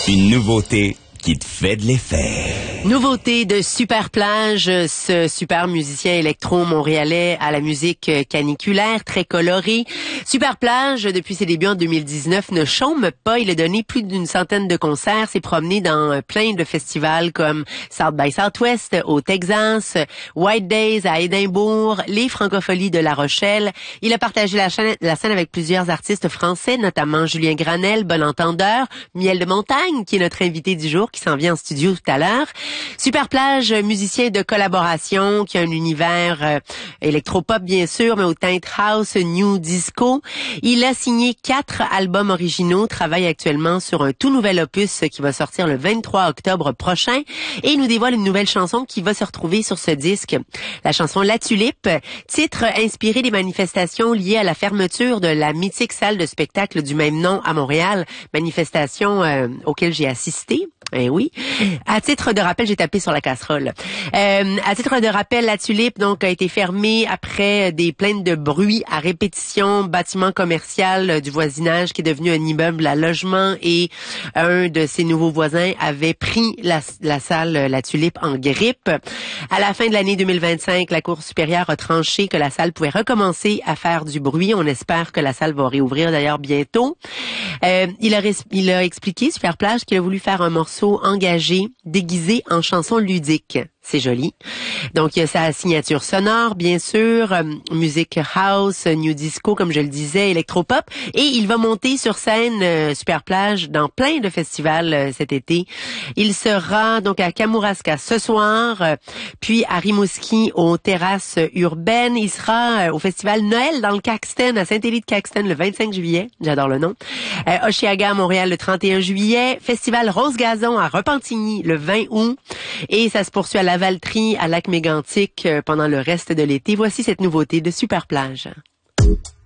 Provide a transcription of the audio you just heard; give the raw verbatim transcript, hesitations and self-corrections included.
Une nouveauté qui te fait de l'effet. Nouveauté de Super Plage, ce super musicien électro-montréalais à la musique caniculaire, très colorée. Super Plage, depuis ses débuts en deux mille dix-neuf, ne chôme pas. Il a donné plus d'une centaine de concerts, s'est promené dans plein de festivals comme South by Southwest au Texas, White Days à Édimbourg, les Francopholies de La Rochelle. Il a partagé la, chaîne, la scène avec plusieurs artistes français, notamment Julien Granel, Bon Entendeur, Miel de Montagne, qui est notre invité du jour, qui s'en vient en studio tout à l'heure. Super Plage, musicien de collaboration, qui a un univers euh, électropop bien sûr, mais aux teintes house, new disco. Il a signé quatre albums originaux, travaille actuellement sur un tout nouvel opus qui va sortir le vingt-trois octobre prochain et il nous dévoile une nouvelle chanson qui va se retrouver sur ce disque. La chanson La Tulipe, titre inspiré des manifestations liées à la fermeture de la mythique salle de spectacle du même nom à Montréal, manifestation euh, auquel j'ai assisté. Eh oui. À titre de rappel, j'ai tapé sur la casserole. Euh, à titre de rappel, la Tulipe donc a été fermée après des plaintes de bruit à répétition, bâtiment commercial du voisinage qui est devenu un immeuble à logement et un de ses nouveaux voisins avait pris la, la salle La Tulipe en grippe. À la fin de l'année deux mille vingt-cinq, la Cour supérieure a tranché que la salle pouvait recommencer à faire du bruit. On espère que la salle va réouvrir d'ailleurs bientôt. Euh, il a il a expliqué, Super Plage, qu'il a voulu faire un morceau engagé, déguisé en chanson ludique. C'est joli. Donc, il y a sa signature sonore, bien sûr, euh, musique house, new disco, comme je le disais, électropop. Et il va monter sur scène euh, Super Plage dans plein de festivals euh, cet été. Il sera donc à Kamouraska ce soir, euh, puis à Rimouski aux terrasses urbaines. Il sera euh, au festival Noël dans le Caxton, à Saint-Élie-de-Caxton, le vingt-cinq juillet. J'adore le nom. Euh, Oshiaga à Montréal le trente et un juillet. Festival Rose Gazon à Repentigny le vingt août. Et ça se poursuit à la Valtrie, à Lac-Mégantic pendant le reste de l'été. Voici cette nouveauté de Super Plage.